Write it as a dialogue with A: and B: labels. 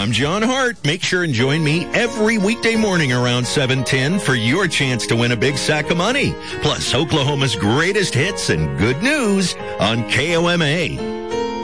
A: I'm John Hart. Make sure and join me every weekday morning around 7:10 for your chance to win a big sack of money. Plus Oklahoma's greatest hits and good news on KOMA.